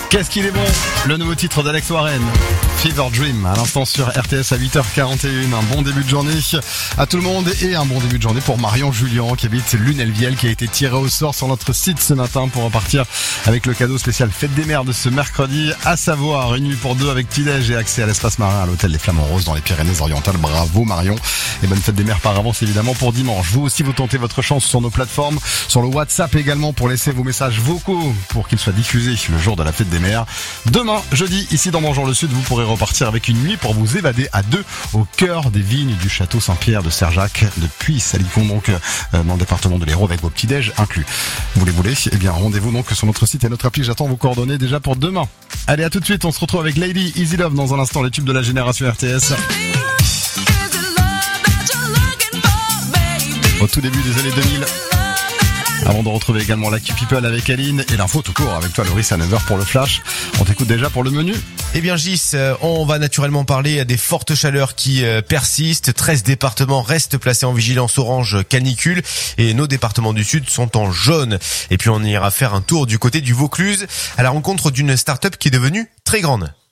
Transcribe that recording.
Qu'est-ce qu'il est bon, le nouveau titre d'Alex Warren, Fever Dream, à l'instant sur RTS à 8h41. Un bon début de journée à tout le monde et un bon début de journée pour Marion Julien qui habite Lunel-Viel, qui a été tiré au sort sur notre site ce matin pour repartir avec le cadeau spécial Fête des Mères de ce mercredi, à savoir une nuit pour deux avec petit-déj et accès à l'espace marin à l'hôtel Les Flamants Roses dans les Pyrénées-Orientales. Bravo Marion et bonne Fête des Mères par avance évidemment pour dimanche. Vous aussi vous tentez votre chance sur nos plateformes, sur le WhatsApp également pour laisser vos messages vocaux pour qu'ils soient diffusés le jour de la Fête des Mères. Demain, jeudi, ici dans Bonjour le Sud, vous pourrez repartir avec une nuit pour vous évader à deux au cœur des vignes du château Saint-Pierre de Serjac depuis Salicon, donc dans le département de l'Hérault avec vos petits-déj inclus. Vous les voulez? Eh bien, rendez-vous donc sur notre site et notre appli. J'attends vos coordonnées déjà pour demain. Allez, à tout de suite. On se retrouve avec Lady Easy Love dans un instant, les tubes de la génération RTS. Au tout début des années 2000. Avant de retrouver également la People avec Aline et l'info tout court avec toi Loris à 9h pour le flash. On t'écoute déjà pour le menu. Eh bien Gis, on va naturellement parler des fortes chaleurs qui persistent. 13 départements restent placés en vigilance orange canicule et nos départements du sud sont en jaune. Et puis on ira faire un tour du côté du Vaucluse à la rencontre d'une start-up qui est devenue très grande.